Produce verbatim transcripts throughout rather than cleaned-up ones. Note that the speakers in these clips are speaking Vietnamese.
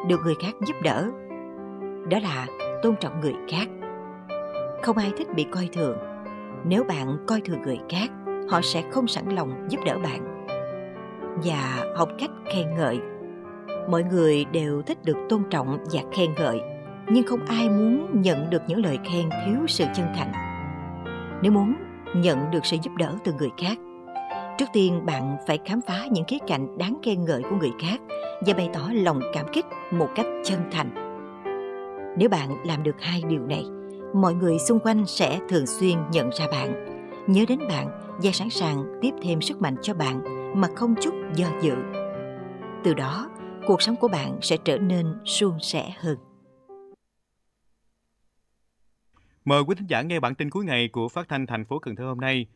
được người khác giúp đỡ. Đó là tôn trọng người khác. Không ai thích bị coi thường. Nếu bạn coi thường người khác, họ sẽ không sẵn lòng giúp đỡ bạn. Và học cách khen ngợi. Mọi người đều thích được tôn trọng và khen ngợi, nhưng không ai muốn nhận được những lời khen thiếu sự chân thành. Nếu muốn nhận được sự giúp đỡ từ người khác, trước tiên bạn phải khám phá những khía cạnh đáng khen ngợi của người khác và bày tỏ lòng cảm kích một cách chân thành. Nếu bạn làm được hai điều này, mọi người xung quanh sẽ thường xuyên nhận ra bạn, nhớ đến bạn và sẵn sàng tiếp thêm sức mạnh cho bạn mà không chút do dự. Từ đó, cuộc sống của bạn sẽ trở nên suôn sẻ hơn. Mời quý thính giả nghe bản tin cuối ngày của Phát thanh thành phố Cần Thơ hôm nay.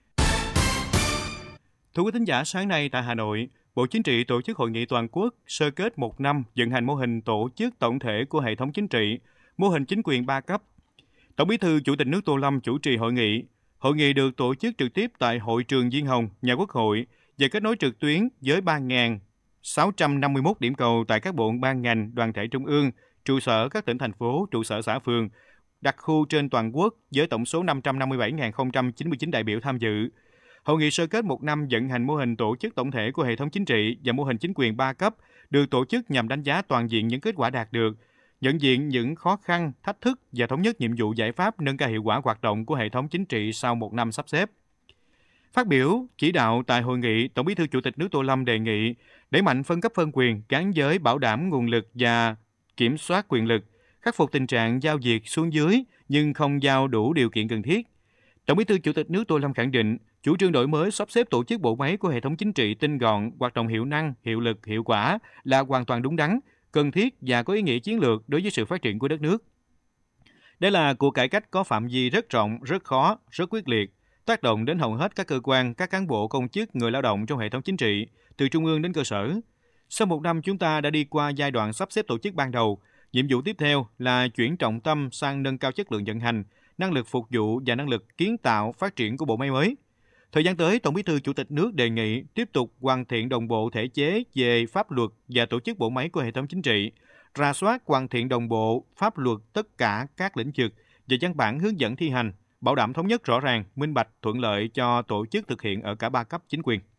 Thưa quý thính giả, sáng nay tại Hà Nội, Bộ Chính trị tổ chức hội nghị toàn quốc sơ kết một năm vận hành mô hình tổ chức tổng thể của hệ thống chính trị, mô hình chính quyền ba cấp. Tổng Bí thư Chủ tịch nước Tô Lâm chủ trì hội nghị. Hội nghị được tổ chức trực tiếp tại Hội trường Diên Hồng, Nhà Quốc hội và kết nối trực tuyến với ba nghìn sáu trăm năm mươi mốt điểm cầu tại các bộ ban ngành, đoàn thể trung ương, trụ sở các tỉnh thành phố, trụ sở xã phường, đặc khu trên toàn quốc với tổng số năm trăm năm mươi bảy nghìn không trăm chín mươi chín đại biểu tham dự. Hội nghị sơ kết một năm vận hành mô hình tổ chức tổng thể của hệ thống chính trị và mô hình chính quyền ba cấp được tổ chức nhằm đánh giá toàn diện những kết quả đạt được, nhận diện những khó khăn, thách thức và thống nhất nhiệm vụ giải pháp nâng cao hiệu quả hoạt động của hệ thống chính trị sau một năm sắp xếp. Phát biểu chỉ đạo tại hội nghị, Tổng Bí thư Chủ tịch nước Tô Lâm đề nghị đẩy mạnh phân cấp phân quyền gắn với bảo đảm nguồn lực và kiểm soát quyền lực, khắc phục tình trạng giao việc xuống dưới nhưng không giao đủ điều kiện cần thiết. Tổng Bí thư Chủ tịch nước Tô Lâm khẳng định, chủ trương đổi mới sắp xếp tổ chức bộ máy của hệ thống chính trị tinh gọn, hoạt động hiệu năng, hiệu lực, hiệu quả là hoàn toàn đúng đắn, cần thiết và có ý nghĩa chiến lược đối với sự phát triển của đất nước. Đây là cuộc cải cách có phạm vi rất rộng, rất khó, rất quyết liệt, tác động đến hầu hết các cơ quan, các cán bộ, công chức, người lao động trong hệ thống chính trị, từ trung ương đến cơ sở. Sau một năm chúng ta đã đi qua giai đoạn sắp xếp tổ chức ban đầu, nhiệm vụ tiếp theo là chuyển trọng tâm sang nâng cao chất lượng vận hành, năng lực phục vụ và năng lực kiến tạo phát triển của bộ máy mới. Thời gian tới, Tổng Bí thư Chủ tịch nước đề nghị tiếp tục hoàn thiện đồng bộ thể chế về pháp luật và tổ chức bộ máy của hệ thống chính trị, rà soát hoàn thiện đồng bộ pháp luật tất cả các lĩnh vực và văn bản hướng dẫn thi hành, bảo đảm thống nhất rõ ràng, minh bạch, thuận lợi cho tổ chức thực hiện ở cả ba cấp chính quyền.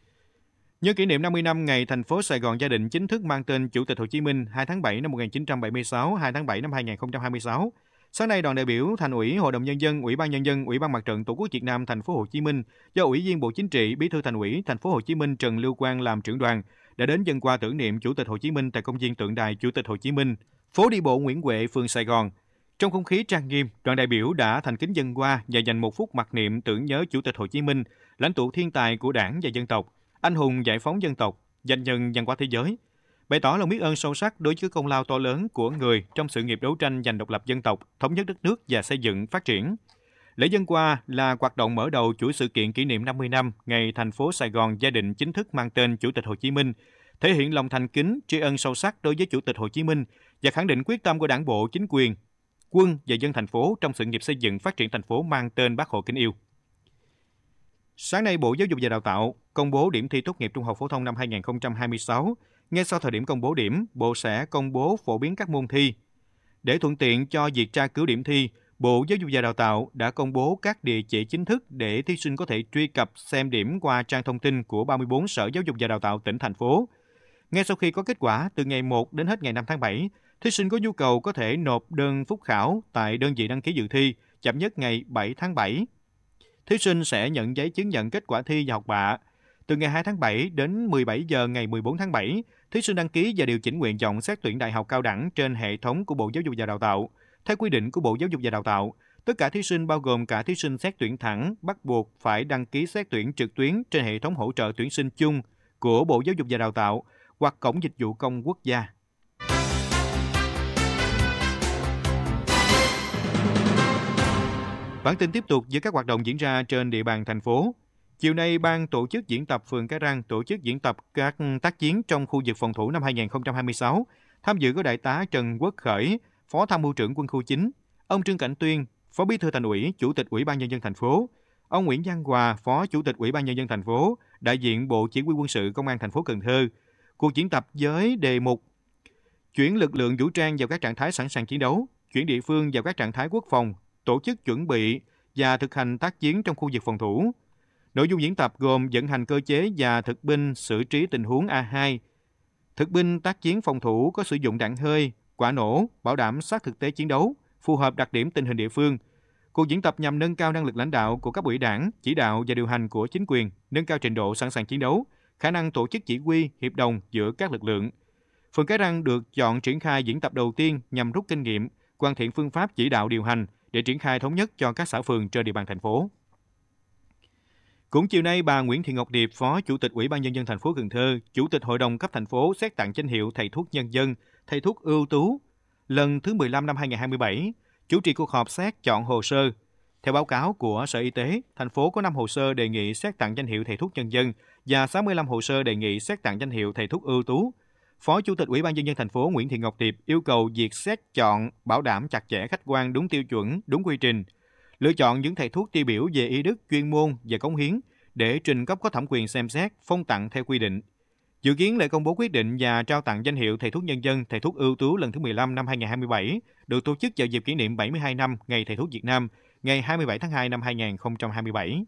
Nhân kỷ niệm năm mươi năm ngày thành phố Sài Gòn gia định chính thức mang tên Chủ tịch Hồ Chí Minh hai tháng bảy năm một nghìn chín trăm bảy mươi sáu, hai tháng bảy năm hai nghìn không trăm hai mươi sáu. Sáng nay, đoàn đại biểu Thành ủy, Hội đồng nhân dân, Ủy ban nhân dân, Ủy ban Mặt trận Tổ quốc Việt Nam thành phố Hồ Chí Minh do Ủy viên Bộ Chính trị, Bí thư Thành ủy thành phố Hồ Chí Minh Trần Lưu Quang làm trưởng đoàn đã đến dâng hoa tưởng niệm Chủ tịch Hồ Chí Minh tại công viên tượng đài Chủ tịch Hồ Chí Minh, phố đi bộ Nguyễn Huệ, phường Sài Gòn. Trong không khí trang nghiêm, đoàn đại biểu đã thành kính dâng hoa và dành một phút mặc niệm tưởng nhớ Chủ tịch Hồ Chí Minh, lãnh tụ thiên tài của Đảng và dân tộc, anh hùng giải phóng dân tộc, danh nhân văn hóa thế giới, bày tỏ lòng biết ơn sâu sắc đối với công lao to lớn của người trong sự nghiệp đấu tranh giành độc lập dân tộc, thống nhất đất nước và xây dựng phát triển. Lễ dâng hoa là hoạt động mở đầu chuỗi sự kiện kỷ niệm năm mươi năm ngày thành phố Sài Gòn gia định chính thức mang tên Chủ tịch Hồ Chí Minh, thể hiện lòng thành kính, tri ân sâu sắc đối với Chủ tịch Hồ Chí Minh và khẳng định quyết tâm của Đảng bộ, chính quyền, quân và dân thành phố trong sự nghiệp xây dựng phát triển thành phố mang tên Bác Hồ kính yêu. Sáng nay, Bộ Giáo dục và Đào tạo công bố điểm thi tốt nghiệp trung học phổ thông năm hai nghìn không trăm hai mươi sáu. Ngay sau thời điểm công bố điểm, Bộ sẽ công bố phổ biến các môn thi. Để thuận tiện cho việc tra cứu điểm thi, Bộ Giáo dục và Đào tạo đã công bố các địa chỉ chính thức để thí sinh có thể truy cập xem điểm qua trang thông tin của ba mươi tư Sở Giáo dục và Đào tạo tỉnh, thành phố. Ngay sau khi có kết quả, từ ngày một đến hết ngày năm tháng bảy, thí sinh có nhu cầu có thể nộp đơn phúc khảo tại đơn vị đăng ký dự thi chậm nhất ngày bảy tháng bảy. Thí sinh sẽ nhận giấy chứng nhận kết quả thi và học bạ. Từ ngày hai tháng bảy đến mười bảy giờ ngày mười bốn tháng bảy, thí sinh đăng ký và điều chỉnh nguyện vọng xét tuyển đại học cao đẳng trên hệ thống của Bộ Giáo dục và Đào tạo. Theo quy định của Bộ Giáo dục và Đào tạo, tất cả thí sinh bao gồm cả thí sinh xét tuyển thẳng bắt buộc phải đăng ký xét tuyển trực tuyến trên hệ thống hỗ trợ tuyển sinh chung của Bộ Giáo dục và Đào tạo hoặc Cổng Dịch vụ Công Quốc gia. Bản tin tiếp tục với các hoạt động diễn ra trên địa bàn thành phố. Chiều nay, Ban tổ chức diễn tập phường Cái Răng tổ chức diễn tập các tác chiến trong khu vực phòng thủ năm hai nghìn không trăm hai mươi sáu. Tham dự có Đại tá Trần Quốc Khởi, Phó Tham mưu trưởng Quân khu chín, ông Trương Cảnh Tuyên, Phó Bí thư Thành ủy, Chủ tịch Ủy ban nhân dân thành phố, ông Nguyễn Văn Hòa, Phó Chủ tịch Ủy ban nhân dân thành phố, đại diện Bộ Chỉ huy Quân sự Công an thành phố Cần Thơ. Cuộc diễn tập với đề mục chuyển lực lượng vũ trang vào các trạng thái sẵn sàng chiến đấu, chuyển địa phương vào các trạng thái quốc phòng, tổ chức chuẩn bị và thực hành tác chiến trong khu vực phòng thủ. Nội dung diễn tập gồm vận hành cơ chế và thực binh xử trí tình huống A hai, thực binh tác chiến phòng thủ có sử dụng đạn hơi, quả nổ, bảo đảm sát thực tế chiến đấu, phù hợp đặc điểm tình hình địa phương. Cuộc diễn tập nhằm nâng cao năng lực lãnh đạo của cấp ủy đảng, chỉ đạo và điều hành của chính quyền, nâng cao trình độ sẵn sàng chiến đấu, khả năng tổ chức chỉ huy, hiệp đồng giữa các lực lượng. Phường Cái Răng được chọn triển khai diễn tập đầu tiên nhằm rút kinh nghiệm, hoàn thiện phương pháp chỉ đạo điều hành để triển khai thống nhất cho các xã phường trên địa bàn thành phố. Cũng chiều nay, bà Nguyễn Thị Ngọc Điệp, Phó Chủ tịch Ủy ban Nhân dân thành phố Cần Thơ, Chủ tịch Hội đồng cấp thành phố xét tặng danh hiệu Thầy thuốc nhân dân, Thầy thuốc ưu tú lần thứ mười lăm năm hai nghìn không trăm hai mươi bảy, chủ trì cuộc họp xét chọn hồ sơ. Theo báo cáo của Sở Y tế, thành phố có năm hồ sơ đề nghị xét tặng danh hiệu Thầy thuốc nhân dân và sáu mươi lăm hồ sơ đề nghị xét tặng danh hiệu Thầy thuốc ưu tú. Phó Chủ tịch Ủy ban Nhân dân thành phố Nguyễn Thị Ngọc Điệp yêu cầu việc xét chọn bảo đảm chặt chẽ, khách quan, đúng tiêu chuẩn, đúng quy trình, lựa chọn những thầy thuốc tiêu biểu về y đức, chuyên môn và cống hiến để trình cấp có thẩm quyền xem xét, phong tặng theo quy định. Dự kiến lễ công bố quyết định và trao tặng danh hiệu Thầy thuốc nhân dân, Thầy thuốc ưu tú lần thứ mười lăm năm hai nghìn không trăm hai mươi bảy được tổ chức vào dịp kỷ niệm bảy mươi hai năm Ngày Thầy thuốc Việt Nam, ngày hai mươi bảy tháng hai năm hai nghìn không trăm hai mươi bảy.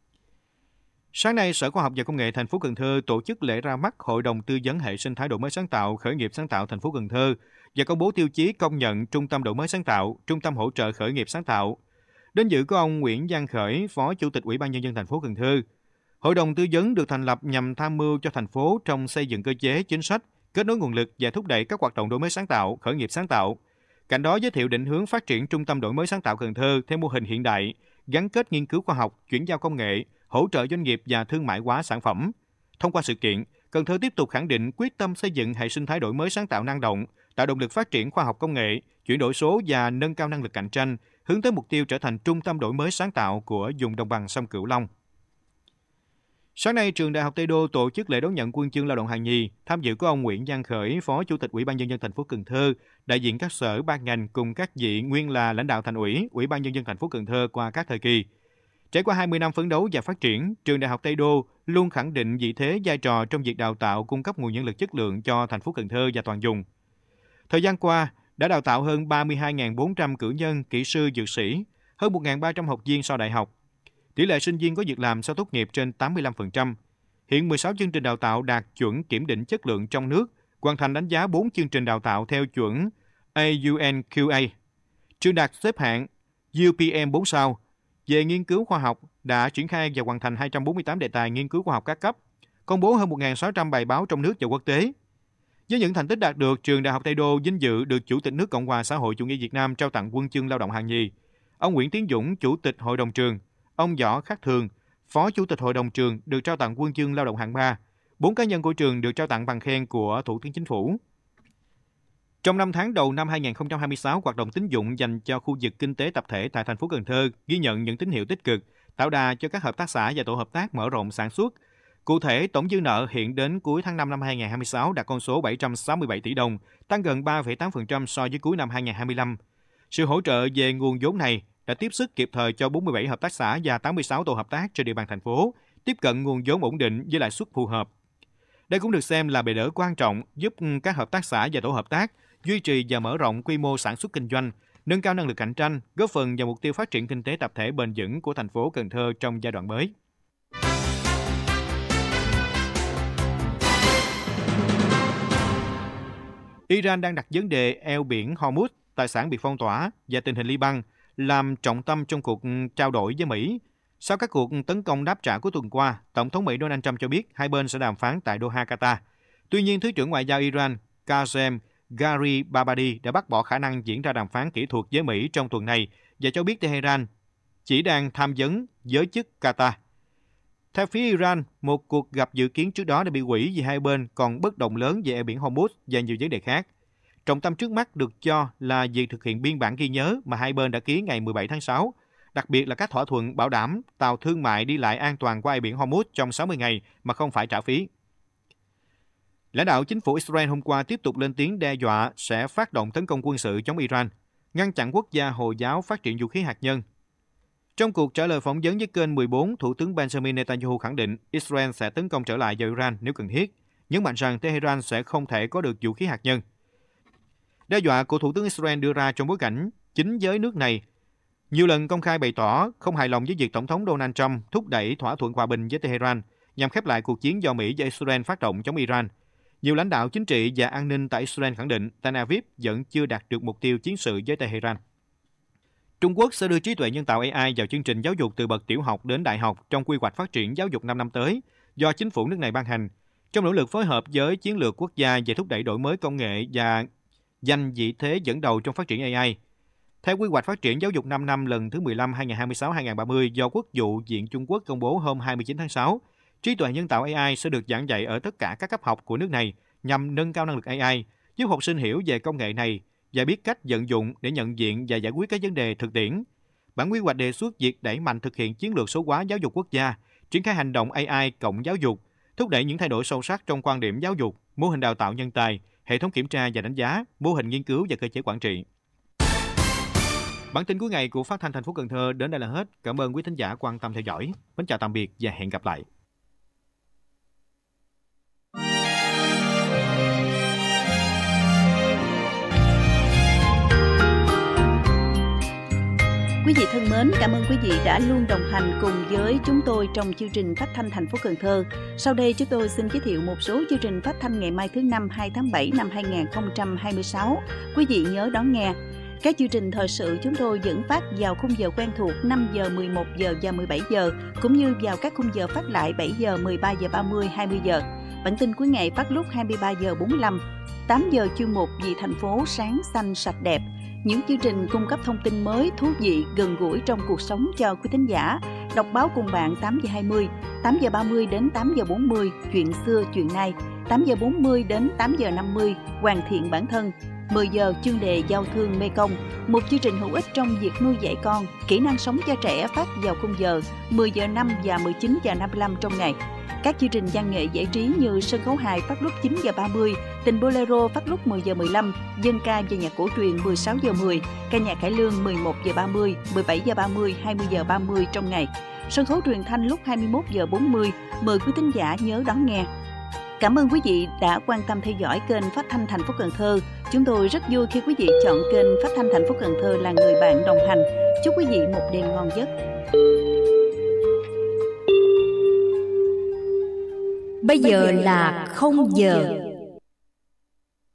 Sáng nay, Sở Khoa học và Công nghệ thành phố Cần Thơ tổ chức lễ ra mắt Hội đồng tư vấn hệ sinh thái đổi mới sáng tạo, khởi nghiệp sáng tạo thành phố Cần Thơ và công bố tiêu chí công nhận Trung tâm đổi mới sáng tạo, Trung tâm hỗ trợ khởi nghiệp sáng tạo. Đến dự có ông Nguyễn Văn Khởi, Phó Chủ tịch Ủy ban Nhân dân thành phố Cần Thơ. Hội đồng tư vấn được thành lập nhằm tham mưu cho thành phố trong xây dựng cơ chế, chính sách, kết nối nguồn lực và thúc đẩy các hoạt động đổi mới sáng tạo, khởi nghiệp sáng tạo. Cạnh đó giới thiệu định hướng phát triển Trung tâm đổi mới sáng tạo Cần Thơ theo mô hình hiện đại, gắn kết nghiên cứu khoa học, chuyển giao công nghệ, hỗ trợ doanh nghiệp và thương mại hóa sản phẩm. Thông qua sự kiện, Cần Thơ tiếp tục khẳng định quyết tâm xây dựng hệ sinh thái đổi mới sáng tạo năng động, tạo động lực phát triển khoa học công nghệ, chuyển đổi số và nâng cao năng lực cạnh tranh, hướng tới mục tiêu trở thành trung tâm đổi mới sáng tạo của vùng đồng bằng sông Cửu Long. Sáng nay, Trường Đại học Tây Đô tổ chức lễ đón nhận huân chương lao động hạng nhì, tham dự có ông Nguyễn Văn Khởi, Phó Chủ tịch Ủy ban Nhân dân thành phố Cần Thơ, đại diện các sở ban ngành cùng các vị nguyên là lãnh đạo thành ủy, Ủy ban Nhân dân thành phố Cần Thơ qua các thời kỳ. Trải qua hai mươi năm phấn đấu và phát triển, Trường Đại học Tây Đô luôn khẳng định vị thế vai trò trong việc đào tạo cung cấp nguồn nhân lực chất lượng cho thành phố Cần Thơ và toàn vùng. Thời gian qua, đã đào tạo hơn ba mươi hai nghìn bốn trăm cử nhân, kỹ sư, dược sĩ, hơn một nghìn ba trăm học viên sau đại học. Tỷ lệ sinh viên có việc làm sau tốt nghiệp trên tám mươi lăm phần trăm. Hiện mười sáu chương trình đào tạo đạt chuẩn kiểm định chất lượng trong nước, hoàn thành đánh giá bốn chương trình đào tạo theo chuẩn a u en quy a. Trường đạt xếp hạng u pê em bốn sao. Về nghiên cứu khoa học, đã triển khai và hoàn thành hai trăm bốn mươi tám đề tài nghiên cứu khoa học các cấp, công bố hơn một nghìn sáu trăm bài báo trong nước và quốc tế. Với những thành tích đạt được, Trường Đại học Tây Đô vinh dự được Chủ tịch nước Cộng hòa Xã hội Chủ nghĩa Việt Nam trao tặng huân chương lao động hạng nhì. Ông Nguyễn Tiến Dũng, Chủ tịch Hội đồng trường, ông Võ Khắc Thường, Phó Chủ tịch Hội đồng trường được trao tặng huân chương lao động hạng ba. Bốn cá nhân của trường được trao tặng bằng khen của Thủ tướng Chính phủ. Trong năm tháng đầu năm hai nghìn không trăm hai mươi sáu, hoạt động tín dụng dành cho khu vực kinh tế tập thể tại thành phố Cần Thơ ghi nhận những tín hiệu tích cực, tạo đà cho các hợp tác xã và tổ hợp tác mở rộng sản xuất. Cụ thể, tổng dư nợ hiện đến cuối tháng năm năm hai nghìn không trăm hai mươi sáu đạt con số bảy trăm sáu mươi bảy tỷ đồng, tăng gần ba phẩy tám phần trăm so với cuối năm hai nghìn không trăm hai mươi lăm. Sự hỗ trợ về nguồn vốn này đã tiếp sức kịp thời cho bốn mươi bảy hợp tác xã và tám mươi sáu tổ hợp tác trên địa bàn thành phố tiếp cận nguồn vốn ổn định với lãi suất phù hợp. Đây cũng được xem là bệ đỡ quan trọng giúp các hợp tác xã và tổ hợp tác duy trì và mở rộng quy mô sản xuất kinh doanh, nâng cao năng lực cạnh tranh, góp phần vào mục tiêu phát triển kinh tế tập thể bền vững của thành phố Cần Thơ trong giai đoạn mới. Iran đang đặt vấn đề eo biển Hormuz, tài sản bị phong tỏa và tình hình Liban làm trọng tâm trong cuộc trao đổi với Mỹ. Sau các cuộc tấn công đáp trả của tuần qua, Tổng thống Mỹ Donald Trump cho biết hai bên sẽ đàm phán tại Doha, Qatar. Tuy nhiên, Thứ trưởng Ngoại giao Iran Qasem Gharibabadi đã bác bỏ khả năng diễn ra đàm phán kỹ thuật với Mỹ trong tuần này và cho biết Tehran chỉ đang tham vấn giới chức Qatar. Theo phía Iran, một cuộc gặp dự kiến trước đó đã bị hủy vì hai bên còn bất đồng lớn về eo biển Hormuz và nhiều vấn đề khác. Trọng tâm trước mắt được cho là việc thực hiện biên bản ghi nhớ mà hai bên đã ký ngày mười bảy tháng sáu, đặc biệt là các thỏa thuận bảo đảm tàu thương mại đi lại an toàn qua eo biển Hormuz trong sáu mươi ngày mà không phải trả phí. Lãnh đạo chính phủ Israel hôm qua tiếp tục lên tiếng đe dọa sẽ phát động tấn công quân sự chống Iran, ngăn chặn quốc gia Hồi giáo phát triển vũ khí hạt nhân. Trong cuộc trả lời phỏng vấn với kênh mười bốn, Thủ tướng Benjamin Netanyahu khẳng định Israel sẽ tấn công trở lại vào Iran nếu cần thiết, nhấn mạnh rằng Tehran sẽ không thể có được vũ khí hạt nhân. Đe dọa của Thủ tướng Israel đưa ra trong bối cảnh chính giới nước này nhiều lần công khai bày tỏ không hài lòng với việc Tổng thống Donald Trump thúc đẩy thỏa thuận hòa bình với Tehran nhằm khép lại cuộc chiến do Mỹ và Israel phát động chống Iran. Nhiều lãnh đạo chính trị và an ninh tại Israel khẳng định Tel Aviv vẫn chưa đạt được mục tiêu chiến sự với Tehran. Trung Quốc sẽ đưa trí tuệ nhân tạo A I vào chương trình giáo dục từ bậc tiểu học đến đại học trong quy hoạch phát triển giáo dục năm năm tới do chính phủ nước này ban hành, trong nỗ lực phối hợp với chiến lược quốc gia về thúc đẩy đổi mới công nghệ và giành vị thế dẫn đầu trong phát triển A I. Theo quy hoạch phát triển giáo dục năm năm lần thứ mười lăm hai nghìn không trăm hai mươi sáu đến hai nghìn không trăm ba mươi do Quốc vụ viện Trung Quốc công bố hôm hai mươi chín tháng sáu, trí tuệ nhân tạo A I sẽ được giảng dạy ở tất cả các cấp học của nước này nhằm nâng cao năng lực A I, giúp học sinh hiểu về công nghệ này và biết cách vận dụng để nhận diện và giải quyết các vấn đề thực tiễn. Bản quy hoạch đề xuất việc đẩy mạnh thực hiện chiến lược số hóa giáo dục quốc gia, triển khai hành động A I cộng giáo dục, thúc đẩy những thay đổi sâu sắc trong quan điểm giáo dục, mô hình đào tạo nhân tài, hệ thống kiểm tra và đánh giá, mô hình nghiên cứu và cơ chế quản trị. Bản tin cuối ngày của Phát thanh thành phố Cần Thơ đến đây là hết. Cảm ơn quý thính giả quan tâm theo dõi. Mến chào tạm biệt và hẹn gặp lại. Quý vị thân mến, cảm ơn quý vị đã luôn đồng hành cùng với chúng tôi trong chương trình Phát thanh thành phố Cần Thơ. Sau đây chúng tôi xin giới thiệu một số chương trình phát thanh ngày mai thứ năm hai tháng bảy năm hai nghìn không trăm hai mươi sáu. Quý vị nhớ đón nghe. Các chương trình thời sự chúng tôi vẫn phát vào khung giờ quen thuộc năm giờ, mười một giờ và mười bảy giờ, cũng như vào các khung giờ phát lại bảy giờ, mười ba giờ ba mươi, hai mươi giờ. Bản tin cuối ngày phát lúc hai mươi ba giờ bốn mươi lăm, tám giờ chuyên mục Vì thành phố sáng xanh sạch đẹp. Những chương trình cung cấp thông tin mới, thú vị, gần gũi trong cuộc sống cho quý thính giả. Đọc báo cùng bạn tám giờ hai mươi, tám giờ ba mươi đến tám giờ bốn mươi, chuyện xưa, chuyện nay. tám giờ bốn mươi đến tám giờ năm mươi, hoàn thiện bản thân. mười giờ chuyên đề giao thương Mekong, một chương trình hữu ích trong việc nuôi dạy con, kỹ năng sống cho trẻ phát vào khung giờ mười giờ năm và mười chín giờ năm mươi lăm trong ngày. Các chương trình văn nghệ giải trí như sân khấu hài phát lúc chín giờ ba mươi, tình bolero phát lúc mười giờ mười lăm, dân ca và nhạc cổ truyền mười sáu giờ mười, ca nhạc cải lương mười một giờ ba mươi, mười bảy giờ ba mươi, hai mươi giờ ba mươi trong ngày. Sân khấu truyền thanh lúc hai mươi mốt giờ bốn mươi, mời quý thính giả nhớ đón nghe. Cảm ơn quý vị đã quan tâm theo dõi kênh Phát thanh thành phố Cần Thơ. Chúng tôi rất vui khi quý vị chọn kênh Phát thanh thành phố Cần Thơ là người bạn đồng hành. Chúc quý vị một đêm ngon giấc. Bây giờ là không giờ.